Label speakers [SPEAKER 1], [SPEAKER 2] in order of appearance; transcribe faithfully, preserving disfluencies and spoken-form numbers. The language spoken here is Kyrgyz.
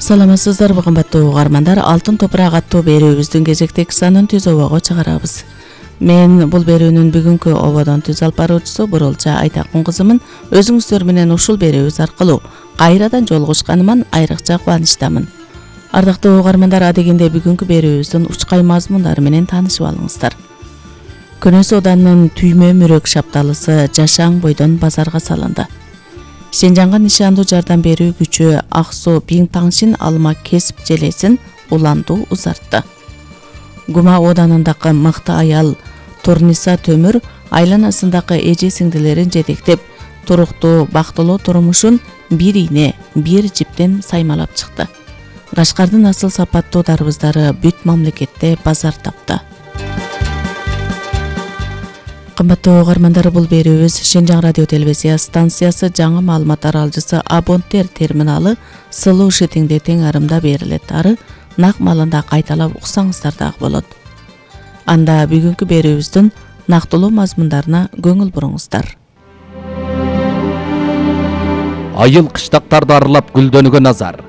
[SPEAKER 1] Саламатсыздарбы кымбаттуу угармандар, Алтын топурак аттуу берүүбүздүн кезектеги санын түз обого чыгарабыз. Мен бул берүүнүн бүгүнкү ободон түз алып баруучусу Бурулча Айтакун кызымын. Өзүңүздөр менен ушул берүүбүз аркылуу кайрадан жолугушканыман айрыкча кубанычтамын. Ардактуу угармандар, адегенде бүгүнкү берүүбүздүн учкай мазмундары менен таанышып алыңыздар. Көнөс Оданынын Түймө Мүрөк шапталысы жашаң бойдон базарга салынды. Сенжанга нишандуу жардам берүү күчү Ак суу Биң Таңшин алма кесип желесин уланду узартты. Гума Оданындагы мыкты аял Турниса Төмүр айланасындагы эже сиңдилерин жетектеп, туруктуу бактылуу турмушун бир ийне, бир жиптен саймалап чыкты. Кашкардын асыл сапаттуу дарбыздары бүт мамлекетте базар тапты. Кымбаттуу угармандар, бул берүүбүз Шенжаң радио телевизия станциясы жаңы маалымат аралжысы Абонтер терминалы сылуу шитиңде тең арымда берилет. Ары нак малында кайталап уксаңыздар дагы болот. Анда бүгүнкү берүүбүздүн нактылуу мазмундарына көңүл буруңуздар.
[SPEAKER 2] Айыл кыштактарды аралап гүлдөнгөн азар.